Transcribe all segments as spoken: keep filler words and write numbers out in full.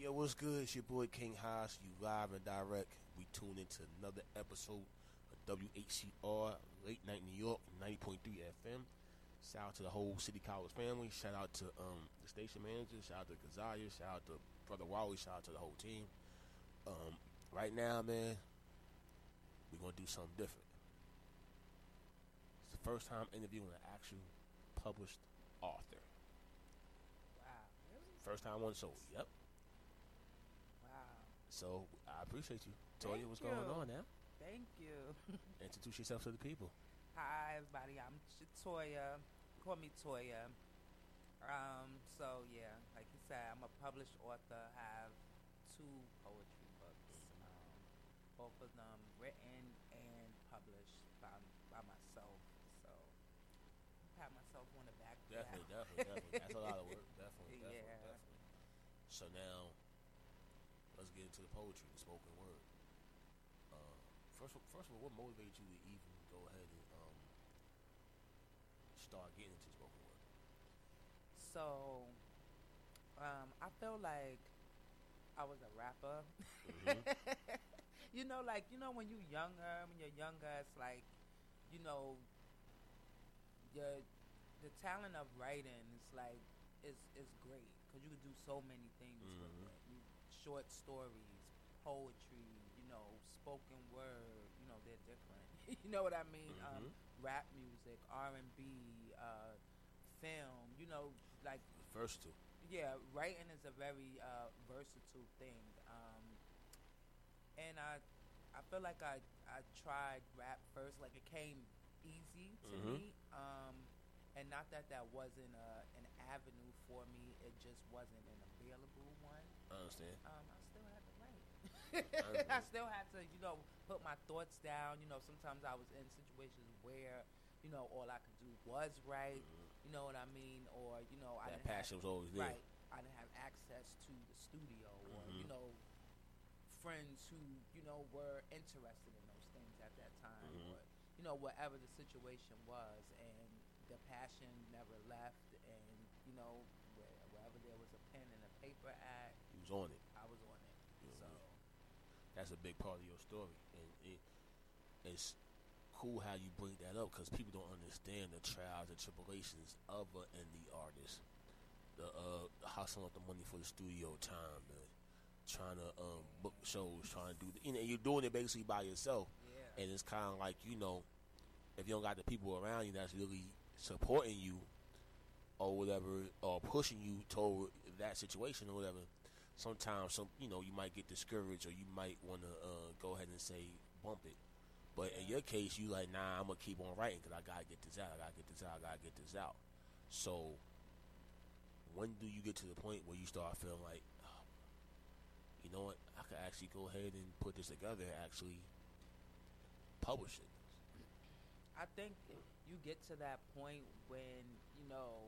Yo, what's good? It's your boy King Haas. You live and direct. We tune into another episode of W H C R Late Night New York ninety point three F M. Shout out to the whole City College family. Shout out to um, the station manager. Shout out to Kazaya. Shout out to Brother Wally. Shout out to the whole team. Um, right now, man, we're gonna do something different. It's the first time interviewing an actual published author. Wow. Really? First time on the show. Yep. Wow. So I appreciate you. Toya, Thank what's you. going on now? Thank you. Introduce yourself to the people. Hi, everybody. I'm Toya. Call me Toya. Um, so, yeah, like you said, I'm a published author. I have two poetry books. Um, both of them written and published by, by myself. So, I pat myself on the back. Definitely, now. definitely, definitely. That's a lot of work. Definitely, definitely, Yeah. definitely. So now, let's get into the poetry, the spoken word. Uh, first, of- first of all, what motivated you to even go ahead and um, start getting into spoken word? So, um, I feel like I was a rapper. Mhm. You know, like, you know, when you're younger, when you're younger, it's like, you know, your the talent of writing is like is is great because you can do so many things Mhm. with it. You, short stories, poetry, you know, spoken word. You know, they're different. You know what I mean? Um, Mhm. rap music, R and B, uh, film. You know, like The first two. yeah, writing is a very uh, versatile thing. Um, and I I feel like I I tried rap first, like it came easy to Mhm. me. Um, and not that that wasn't a, an avenue for me, it just wasn't an available one. I understand. Um, I still had to write. Understand. I still had to, you know, put my thoughts down. You know, sometimes I was in situations where, you know, all I could do was write. Mhm. You know what I mean? Or you know, I That didn't passion have, was always there. right. I didn't have access to the studio, or you Mhm. know, friends who you know were interested in those things at that time, Mhm. or you know, whatever the situation was, and the passion never left. And you know, where, wherever there was a pen and a paper at, He was on it. I was on it. Mhm. So That's a big part of your story, and it, it's cool how you bring that up because people don't understand the trials and tribulations of an indie artist. The uh, hustling up the money for the studio time, man. Trying to um, book shows, trying to do, the, you know, you're doing it basically by yourself, yeah, and it's kind of like, you know, if you don't got the people around you that's really supporting you or whatever, or pushing you toward that situation or whatever, sometimes some, you know, you might get discouraged or you might want to uh, go ahead and say bump it. But in your case, you like, nah, I'm gonna keep on writing because I gotta get this out. I gotta get this out. I gotta get this out. So, when do you get to the point where you start feeling like, oh, you know what, I could actually go ahead and put this together and actually publish it? I think you get to that point when you know,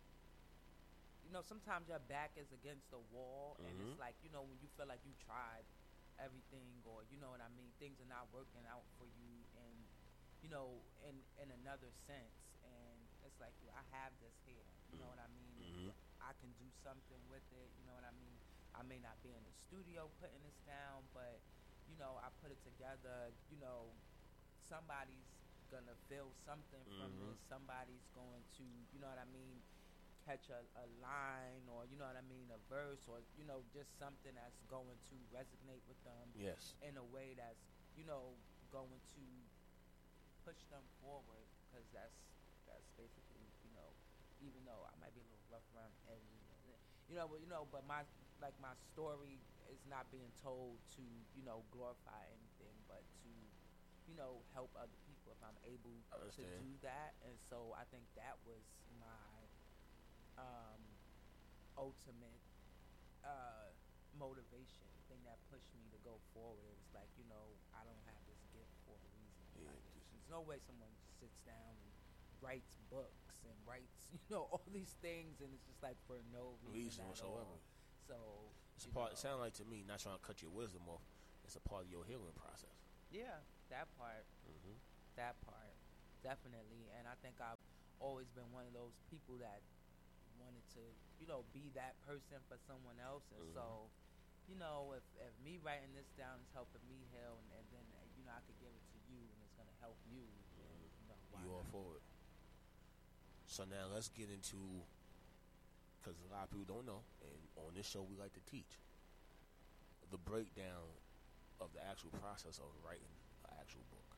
you know, sometimes your back is against the wall, and Mhm. it's like you know when you feel like you tried everything, or you know what I mean, things are not working out for you, and you know, in in another sense, and it's like I have this here, you know what I mean. Mhm. I can do something with it, you know what I mean. I may not be in the studio putting this down, but you know, I put it together. You know, somebody's gonna feel something from Mhm. this. Somebody's going to, you know what I mean, catch a, a line, or you know what I mean, a verse, or you know, just something that's going to resonate with them Yes. in a way that's you know going to push them forward, because that's that's basically, you know, even though I might be a little rough around the edges, you know, but you know, but my like my story is not being told to you know glorify anything, but to you know help other people if I'm able I to understand. do that. And so I think that was my um, ultimate uh, motivation, thing that pushed me to go forward. It was like, you know, I don't have this gift for a reason. Yeah, Like, just- there's no way someone sits down and writes books and writes, you know, all these things, and it's just like for no reason, Reason at whatsoever. all. So It's a you part. It know, sounds like to me, not trying to cut your wisdom off. It's a part of your healing process. yeah, that part, Mm-hmm. that part, definitely. And I think I've always been one of those people that wanted to, you know, be that person for someone else. And Mhm. so you know, if, if me writing this down is helping me heal, and, and then uh, you know I could give it to you, and it's gonna help you, then you know why You all not? for it. So now let's get into, because a lot of people don't know, and on this show we like to teach, the breakdown of the actual process of writing an actual book.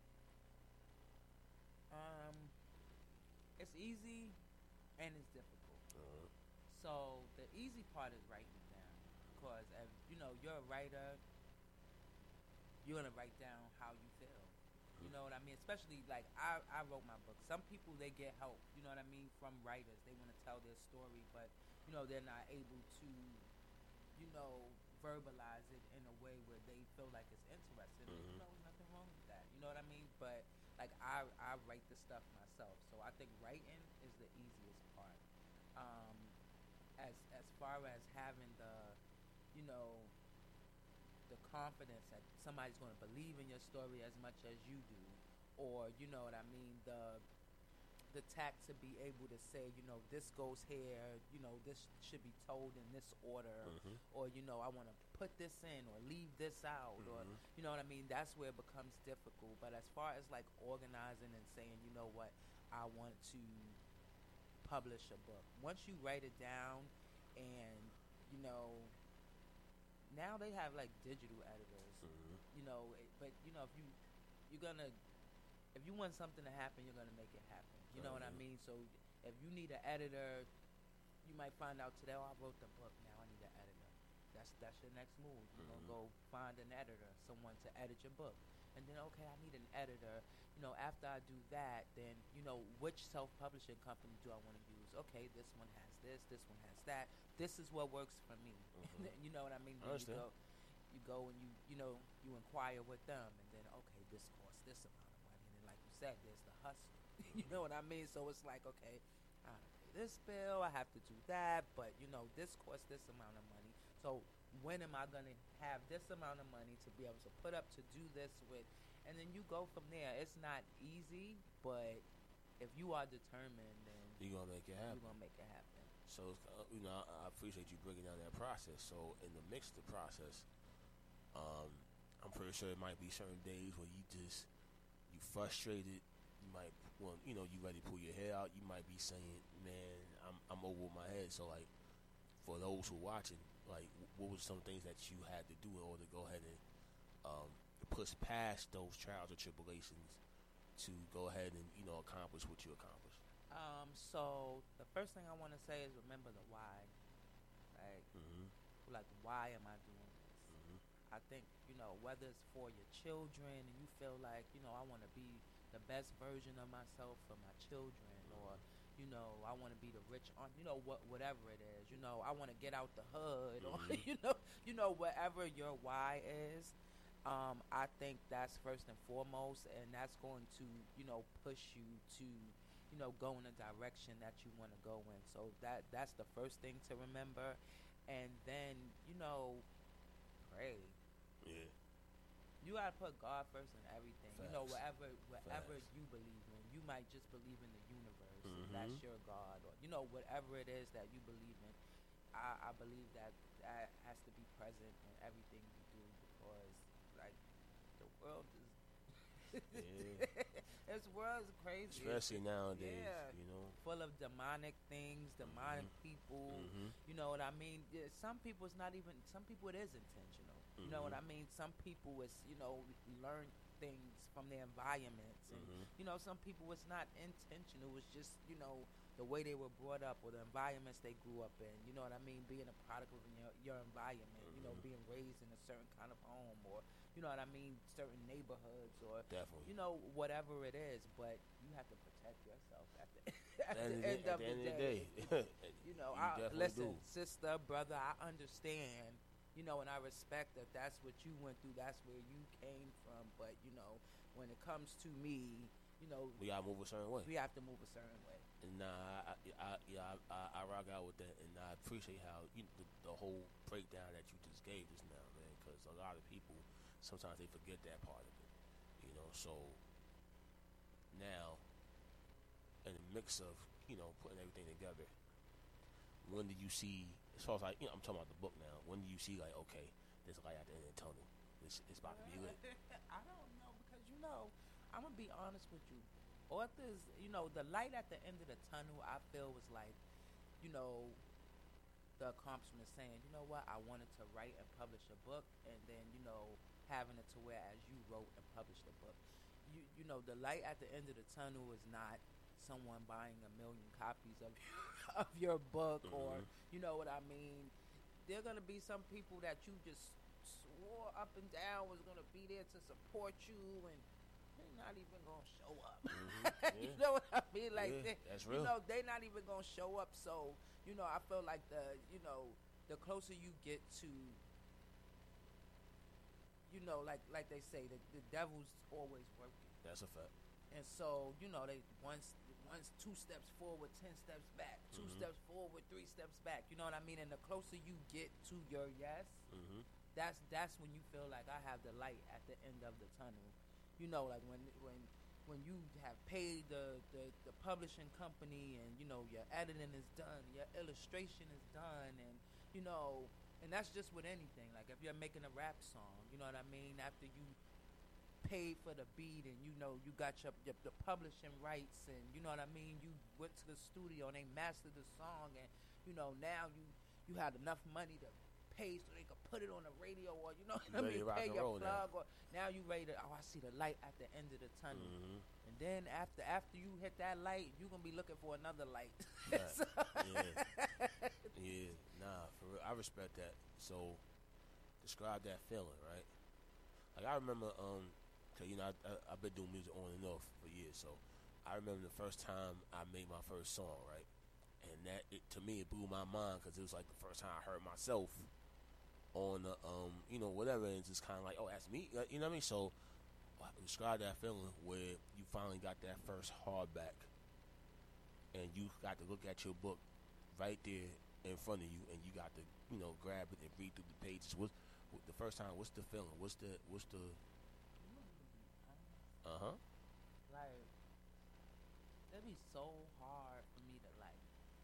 Um, it's easy and it's difficult. Uh, So the easy part is writing it down, because if you know you're a writer, you're gonna write down how you feel. You know what I mean? Especially like I, I wrote my book. Some people they get help. You know what I mean from writers. They want to tell their story, but you know they're not able to, you know, verbalize it in a way where they feel like it's interesting. Mhm. You know, nothing wrong with that. You know what I mean? But like I, I write the stuff myself, so I think writing is the easiest part. Um, as as far as having the, you know, the confidence that somebody's going to believe in your story as much as you do, or you know what I mean, the the tact to be able to say, you know, this goes here, you know, this should be told in this order, Mhm. or you know, I want to put this in or leave this out, or Mhm. you know what I mean. That's where it becomes difficult. But as far as like organizing and saying, you know what, I want to publish a book. Once you write it down, and you know, now they have like digital editors, Mhm. you know. it- But you know, if you you're gonna if you want something to happen, you're gonna make it happen. You know what I Mhm. mean? So if you need an editor, you might find out today, oh, I wrote the book. Now I need an editor. That's that's your next move. You're Mhm. gonna go find an editor, someone to edit your book, and then okay, I need an editor. You know, after I do that, then you know which self-publishing company do I want to use? Okay, this one has this. This one has that. This is what works for me. Mhm. You know what I mean? I Then you understand. go, you go and you you know you inquire with them, and then okay, this costs this amount of money, and then like you said, there's the hustle. You know what I mean? So it's like okay, I have to pay this bill, I have to do that, but you know this costs this amount of money. So when am I gonna have this amount of money to be able to put up to do this with? And then you go from there. It's not easy, but if you are determined, then You're going to make it you're happen. gonna make it happen. So, it's, uh, you know, I, I appreciate you breaking down that process. So, in the mix of the process, um, I'm pretty sure it might be certain days where you just, you frustrated. You might, well, you know, you ready to pull your hair out. You might be saying, man, I'm, I'm over with my head. So, like, for those who are watching, like, what were some things that you had to do in order to go ahead and um, push past those trials or tribulations to go ahead and, you know, accomplish what you accomplished? Um, so the first thing I want to say is remember the why. Like, Mm-hmm. like why am I doing this? Mm-hmm. I think you know whether it's for your children and you feel like you know I want to be the best version of myself for my children, or you know I want to be the rich aunt, you know what whatever it is, you know I want to get out the hood, or Mhm. you know you know whatever your why is. Um, I think that's first and foremost, and that's going to you know push you to you know go in a direction that you want to go in. So that that's the first thing to remember, and then you know pray. Yeah. You gotta put God first in everything. You know, Facts. whatever whatever Facts. you believe in. You might just believe in the universe. And Mhm. that's your God, or you know, whatever it is that you believe in. I, I believe that that has to be present in everything you do, because like the world is Yeah. this world is crazy. Especially It's nowadays, yeah. you know. full of demonic things, demonic Mhm. people. Mm-hmm. You know what I mean? Yeah, some people it's not even. Some people it is intentional. You know what I Mhm. mean? Some people it's you know learn things from their environments, and Mhm. you know some people it's not intentional. It's just you know the way they were brought up or the environments they grew up in. You know what I mean? Being a product of your your environment. You know, Mhm. being raised in a certain kind of home, or you know what I mean? Certain neighborhoods, or Definitely. you know whatever it is. But you have to protect yourself at the at At the the end at of the the end of the day. day. You know, You I definitely listen, do. sister, brother, I understand, you know, and I respect that that's what you went through, that's where you came from, but you know, when it comes to me, you know, We gotta move a certain way. we have to move a certain way. And nah, I, I, I, yeah, I, I, I rock out with that, and I appreciate how you the, the whole breakdown that you just gave us now, man. Because a lot of people sometimes they forget that part of it, you know. So now, in the mix of you know putting everything together, when do you see as far as like, you know, I'm talking about the book now. When do you see like, okay, there's a light at the end of the tunnel? It's, it's about to be lit. I don't know because you know, I'm gonna be honest with you. Authors, you know, the light at the end of the tunnel, I feel was like, you know, the accomplishment saying, you know what, I wanted to write and publish a book, and then you know, having it to where as you wrote and published a book, you you know, the light at the end of the tunnel is not someone buying a million copies of of your book, mm-hmm. or you know what I mean. There are gonna be some people that you just swore up and down was gonna be there to support you, and they're not even gonna show up. Mm-hmm. Yeah. You know what I mean? Like, yeah, they, that's real. You know, they're not even gonna show up. So, you know, I feel like the, you know, the closer you get to, you know, like like they say, the, the devil's always working. That's a fact. And so, you know, they once once two steps forward, ten steps back, two mm-hmm. steps forward, three steps back. You know what I mean? And the closer you get to your yes, mm-hmm. that's that's when you feel like I have the light at the end of the tunnel. You know, like when when when you have paid the, the, the publishing company, and you know your editing is done, your illustration is done, and you know, and that's just with anything. Like if you're making a rap song, you know what I mean? After you paid for the beat, and you know you got your, your the publishing rights, and you know what I mean, you went to the studio and they mastered the song, and you know now you you had enough money to pay so they could put it on the radio, or you know what I mean, pay your plug, now. Or now you ready to, oh, I see the light at the end of the tunnel, mm-hmm. and then after after you hit that light, you're gonna be looking for another light. Right. So yeah, yeah, nah, for real, I respect that. So describe that feeling, right? Like I remember, um, cause you know I, I I've been doing music on and off for years, so I remember the first time I made my first song, right? And that, it, to me, it blew my mind because it was like the first time I heard myself on the, um, you know, whatever, and it's just kind of like, oh, that's me, you know what I mean? So, describe that feeling where you finally got that first hardback, and you got to look at your book right there in front of you, and you got to, you know, grab it and read through the pages. What, what the first time? What's the feeling? What's the, what's the? Uh huh. Like, it'd be so hard for me to like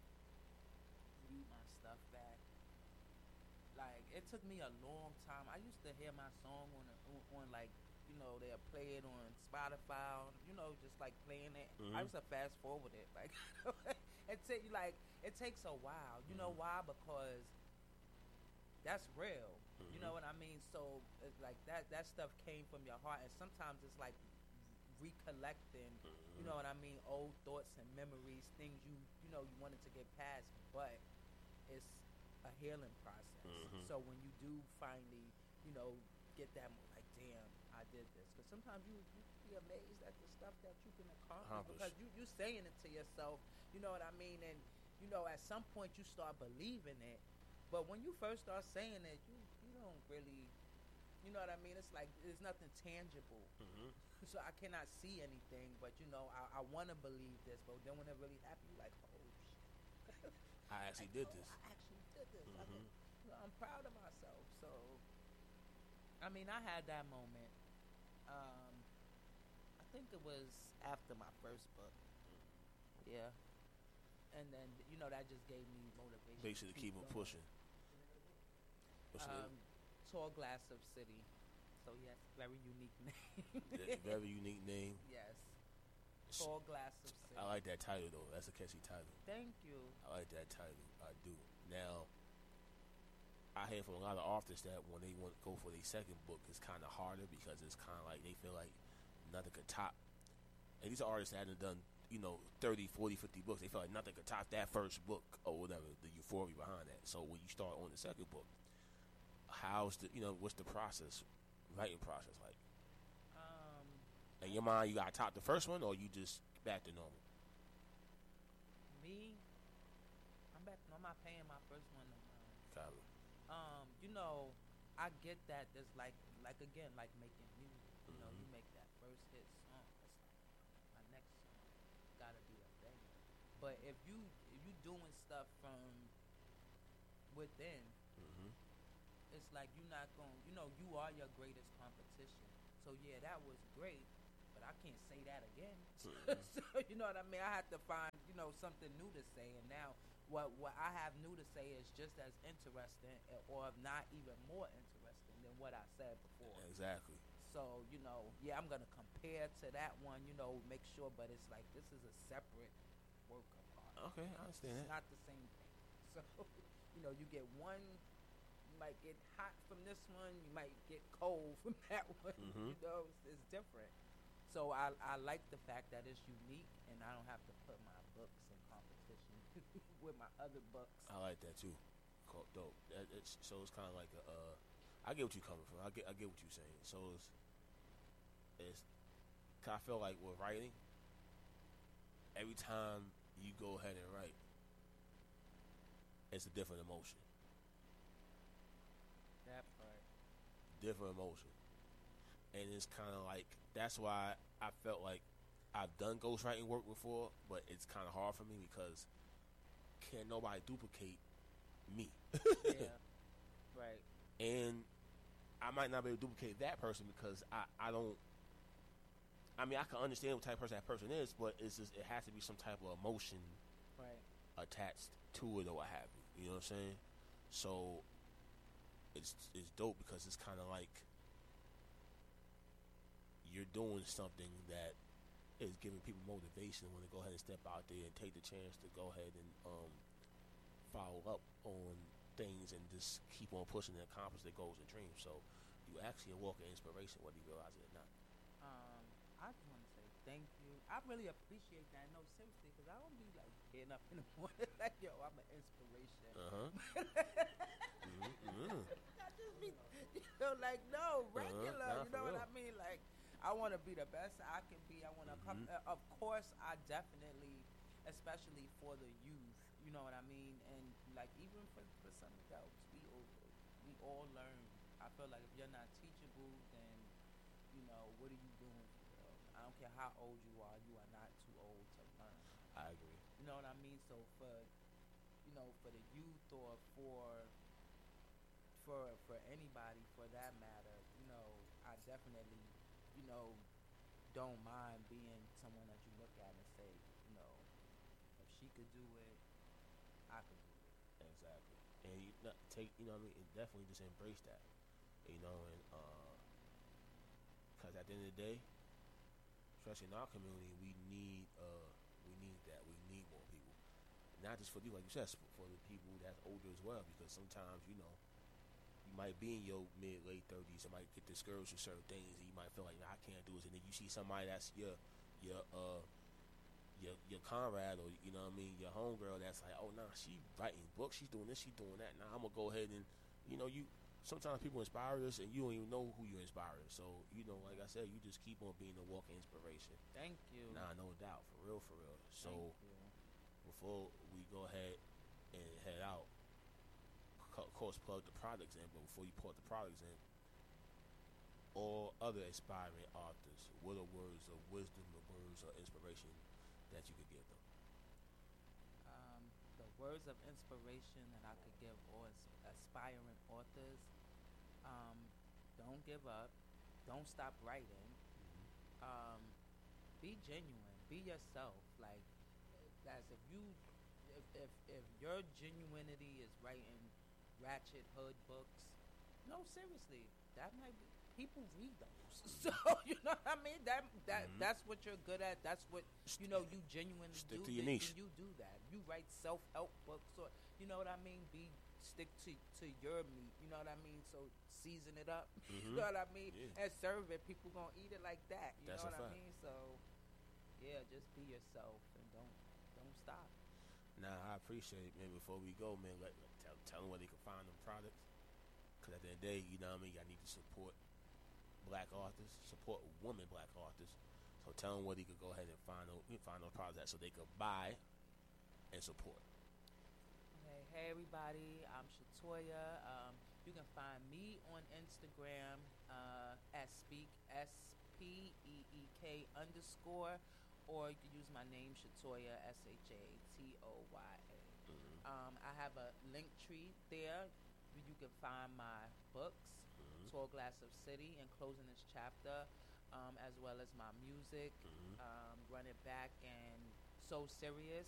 read my stuff back. Like, it took me a long time. I used to hear my song on a, on, on like, you know, they'll play it on Spotify, you know, just like playing it. Mm-hmm. I used to fast forward it. Like, it take like it takes a while. You mm-hmm. know why? Because that's real. Mm-hmm. You know what I mean? So it's like that that stuff came from your heart, and sometimes it's like recollecting, mm-hmm. you know what I mean, old thoughts and memories, things you you know you wanted to get past, but it's a healing process. Mm-hmm. So when you do finally, you know, get that, like, damn, I did this. Because sometimes you you be amazed at the stuff that you can accomplish, accomplish. Because you you saying it to yourself, you know what I mean, and you know at some point you start believing it, but when you first start saying it, you you don't really, you know what I mean. It's like there's nothing tangible. Mm-hmm. So I cannot see anything, but you know, I, I want to believe this, but then when it really happens, you're like, oh, shit. I actually like, did oh, this. I actually did this. Mm-hmm. I mean, you know, I'm proud of myself. So, I mean, I had that moment. Um, I think it was after my first book. Yeah. And then, you know, that just gave me motivation. Basically, to keep on pushing. What's um, Tall Glass of City. So yes, very unique name. Very unique name. Yes. Tall Glass of City. I like that title though. That's a catchy title. Thank you. I like that title. I do. Now, I hear from a lot of authors that when they want to go for their second book, it's kind of harder because it's kind of like they feel like nothing could top. And these are artists that haven't done, you know, thirty, forty, fifty books. They feel like nothing could top that first book or whatever, the euphoria behind that. So when you start on the second book, how's the, you know, what's the process? Writing process like? Um, in your mind, you got to top the first one, or you just back to normal? Me, I'm back. I'm not paying my first one no more. Got it. Um, you know, I get that. There's like, like again, like making music. You mm-hmm. know, you make that first hit song. It's like my next song gotta be a banger. But if you if you doing stuff from within. Mm-hmm. It's like you're not going, you know, you are your greatest competition. So, yeah, that was great, but I can't say that again. Mm-hmm. So, you know what I mean? I had to find, you know, something new to say. And now what what I have new to say is just as interesting, eh, or if not even more interesting than what I said before. Exactly. So, you know, yeah, I'm gonna compare to that one, you know, make sure, but it's like this is a separate work of art. Okay, I understand It's that. not the same thing. So, you know, you get one, you might get hot from this one, you might get cold from that one. Mhm. You know, it's, it's different. So I I like the fact that it's unique, and I don't have to put my books in competition with my other books. I like that too. Cool. Dope. That, it's, so it's kind of like a. Uh, I get what you're coming from. I get I get what you're saying. So it's it's. 'Cause I feel like with writing, every time you go ahead and write, it's a different emotion. That part. Different emotion. And it's kind of like, that's why I felt like I've done ghostwriting work before, but it's kind of hard for me because can't nobody duplicate me. Yeah. Right. And I might not be able to duplicate that person because I, I don't. I mean, I can understand what type of person that person is, but it's just, it has to be some type of emotion Right. attached to it or what have you. You know what I'm saying? So it's it's dope because it's kind of like you're doing something that is giving people motivation when they go ahead and step out there and take the chance to go ahead and um, follow up on things and just keep on pushing and accomplish their goals and dreams. So you actually walk in inspiration whether you realize it or not. Um, I just want to say thank you. I really appreciate that. No, seriously, because I don't be like getting up in the morning like, yo, I'm an inspiration. Uh-huh. mm-hmm. I just be, you know, like, no, regular. Nah, you know for what real. I mean? Like, I want to be the best I can be. I want to come. Mhm. Uh, of course, I definitely, especially for the youth, you know what I mean? And, like, even for, for some adults, we all, we all learn. I feel like if you're not teachable, then, you know, what are you doing for real? I don't care how old you are, you are not too old to learn. I agree. You know what I mean? So for, you know, for the youth or for for for anybody for that matter, you know, I definitely, you know, don't mind being someone that you look at and say, you know, if she could do it, I could do it. Exactly. And you not take, you know what I mean, and definitely just embrace that. You know, and uh, because at the end of the day, especially in our community, we need uh, we need that. We need more people, not just for you, like you said, for the people that's older as well. Because sometimes, you know, you might be in your mid late thirties and might get discouraged with certain things, and you might feel like, nah, I can't do this. And then you see somebody that's your your uh your your comrade, or you know what I mean, your homegirl that's like, oh nah, she writing books, she's doing this, she's doing that. Now I'm gonna go ahead and, you know, you. Sometimes people inspire us, and you don't even know who you're inspiring. So, you know, like I said, you just keep on being a walking inspiration. Thank you. Nah, no doubt, for real, for real. So, Thank you. before we go ahead and head out, of course, plug the products in. But before you plug the products in, all other aspiring authors, what are words of wisdom, the words of inspiration that you could give them? Um, the words of inspiration that I could give all as- aspiring authors: um, don't give up, don't stop writing, um, be genuine, be yourself. Like, guys, if you, if if, if your genuinity is writing ratchet hood books, no, seriously, that might be, people read those. So you know what I mean? That that Mhm. that's what you're good at. That's what, you know, you genuinely Stick do. to your then niche. You do that. You write self help books, or you know what I mean. Be stick to to your meat. You know what I mean. So season it up. Mhm. You know what I mean, Yeah. and serve it. People gonna eat it like that. You That's know a what I fact. mean. So yeah, just be yourself and don't don't stop. Now, I appreciate it, man. Before we go, man, let, let- tell, tell them where they can find them products. Because at the end of the day, you know what I mean, I need to support black authors, support women black authors. So tell them where they could go ahead and find those, find those products at so they could buy and support. Okay, hey everybody, I'm Shatoya. Um, you can find me on Instagram uh, at speak S P E E K underscore, or you can use my name Shatoya S H A T O Y A. Mhm. Um, I have a link tree there where you can find my books, Mhm. Tall Glass of City, and Closing This Chapter, um, as well as my music, Mhm. um, Run It Back, and So Serious.